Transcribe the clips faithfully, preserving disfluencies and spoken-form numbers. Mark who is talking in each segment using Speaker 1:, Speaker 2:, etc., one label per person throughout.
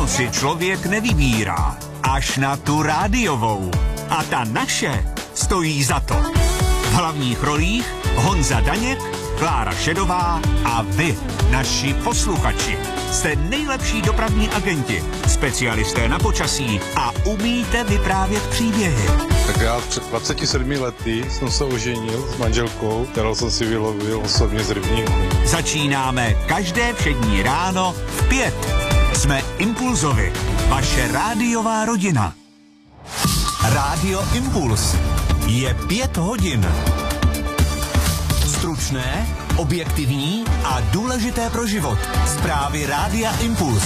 Speaker 1: Tu si člověk nevybírá, až na tu rádiovou. A ta naše stojí za to. V hlavních rolích Honza Daněk, Klára Šedová a vy, naši posluchači. Jste nejlepší dopravní agenti, specialisté na počasí a umíte vyprávět příběhy.
Speaker 2: Tak já před dvaceti sedmi lety jsem se oženil s manželkou, kterou jsem si vylovil osobně z rybníku.
Speaker 1: Začínáme každé všední ráno v pět. Jsme Impulzovi, vaše rádiová rodina. Rádio Impuls. Je pět hodin. Stručné, objektivní a důležité pro život. Zprávy Rádia Impuls.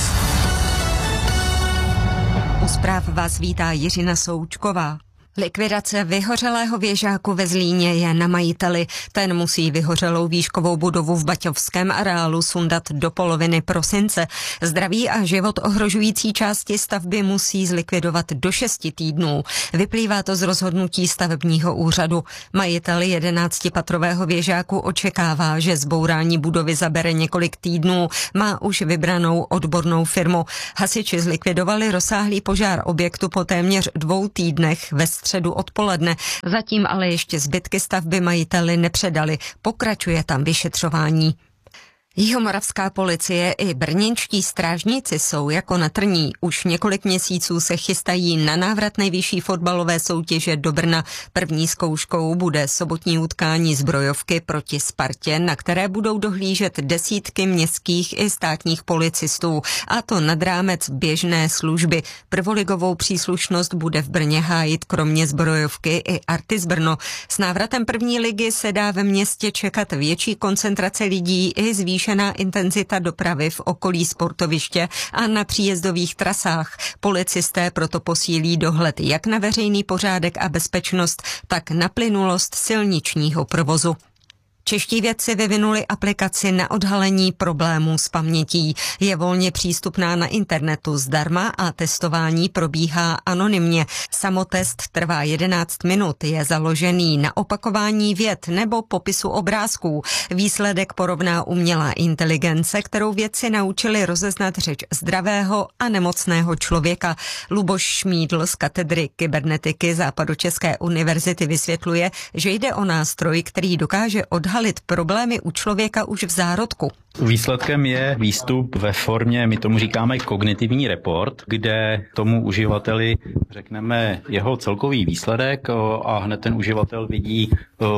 Speaker 3: U zpráv vás vítá Jiřina Součková. Likvidace vyhořelého věžáku ve Zlíně je na majiteli. Ten musí vyhořelou výškovou budovu v baťovském areálu sundat do poloviny prosince. Zdraví a život ohrožující části stavby musí zlikvidovat do šesti týdnů. Vyplývá to z rozhodnutí stavebního úřadu. Majitel jedenáctipatrového věžáku očekává, že zbourání budovy zabere několik týdnů. Má už vybranou odbornou firmu. Hasiči zlikvidovali rozsáhlý požár objektu po téměř dvou týdnech ve středu odpoledne. Zatím ale ještě zbytky stavby majiteli nepředali. Pokračuje tam vyšetřování. Jihomoravská policie i brněnští strážníci jsou jako na trní. Už několik měsíců se chystají na návrat nejvyšší fotbalové soutěže do Brna. První zkouškou bude sobotní utkání zbrojovky proti Spartě, na které budou dohlížet desítky městských i státních policistů. A to nad rámec běžné služby. Prvoligovou příslušnost bude v Brně hájit kromě zbrojovky i Artis Brno. S návratem první ligy se dá ve městě čekat větší koncentrace lidí i zvýšená intenzita dopravy v okolí sportoviště a na příjezdových trasách. Policisté proto posílí dohled jak na veřejný pořádek a bezpečnost, tak na plynulost silničního provozu. Čeští vědci vyvinuli aplikaci na odhalení problémů s pamětí. Je volně přístupná na internetu zdarma a testování probíhá anonymně. Samotest trvá jedenáct minut, je založený na opakování vět nebo popisu obrázků. Výsledek porovná umělá inteligence, kterou vědci naučili rozeznat řeč zdravého a nemocného člověka. Luboš Šmídl z katedry kybernetiky Západočeské univerzity vysvětluje, že jde o nástroj, který dokáže odhalit problémy u člověka už v zárodku.
Speaker 4: Výsledkem je výstup ve formě, my tomu říkáme kognitivní report, kde tomu uživateli řekneme jeho celkový výsledek a hned ten uživatel vidí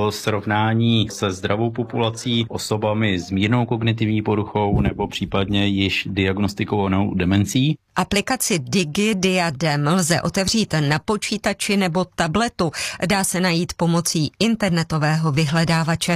Speaker 4: srovnání se zdravou populací, osobami s mírnou kognitivní poruchou nebo případně již diagnostikovanou demencí.
Speaker 3: Aplikaci DigiDiadem lze otevřít na počítači nebo tabletu. Dá se najít pomocí internetového vyhledávače.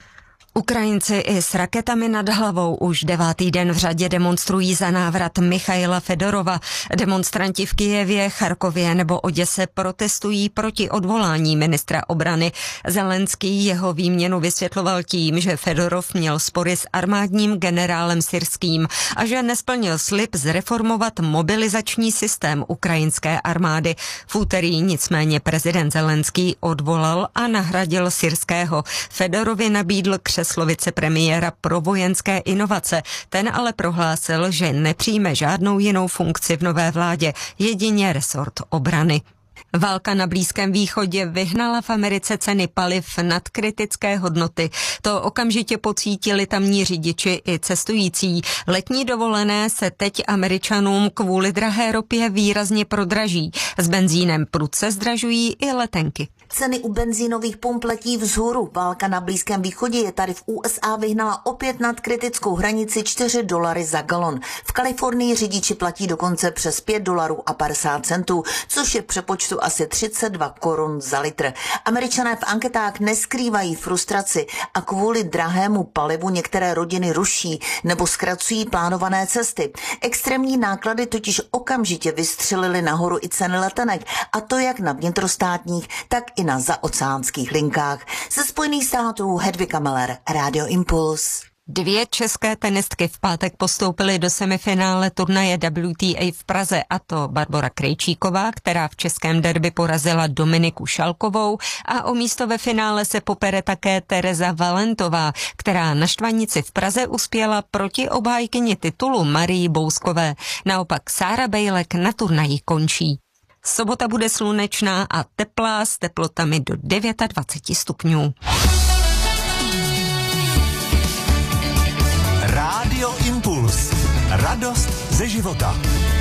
Speaker 3: Ukrajinci i s raketami nad hlavou už devátý den v řadě demonstrují za návrat Michaila Fedorova. Demonstranti v Kyjevě, Charkově nebo Oděse protestují proti odvolání ministra obrany. Zelenský jeho výměnu vysvětloval tím, že Fedorov měl spory s armádním generálem syrským a že nesplnil slib zreformovat mobilizační systém ukrajinské armády. V úterý nicméně prezident Zelenský odvolal a nahradil syrského. Fedorovi nabídl křeslo vicepremiéra pro vojenské inovace. Ten ale prohlásil, že nepřijme žádnou jinou funkci v nové vládě, jedině resort obrany. Válka na Blízkém východě vyhnala v Americe ceny paliv nad kritické hodnoty. To okamžitě pocítili tamní řidiči i cestující. Letní dovolené se teď Američanům kvůli drahé ropě výrazně prodraží. S benzínem prudce zdražují i letenky.
Speaker 5: Ceny u benzínových pump letí vzhůru. Válka na Blízkém východě je tady v U S A vyhnala opět nad kritickou hranici čtyři dolary za galon. V Kalifornii řidiči platí dokonce přes pět dolarů a padesát centů, což je v přepočtu asi třicet dva korun za litr. Američané v anketách neskrývají frustraci a kvůli drahému palivu některé rodiny ruší nebo zkracují plánované cesty. Extrémní náklady totiž okamžitě vystřelily nahoru i ceny letenek, a to jak na vnitrostátních, tak i na zaoceánských linkách. Ze Spojených států Hedvika Meller, Rádio Impuls.
Speaker 3: Dvě české tenistky v pátek postoupily do semifinále turnaje W T A v Praze, a to Barbora Krejčíková, která v českém derby porazila Dominiku Šalkovou, a o místo ve finále se popere také Tereza Valentová, která na Štvanici v Praze uspěla proti obhájkyni titulu Marii Bouskové. Naopak Sára Bejlek na turnaji končí. Sobota bude slunečná a teplá s teplotami do dvacet devět stupňů.
Speaker 1: Rádio Impuls. Radost ze života.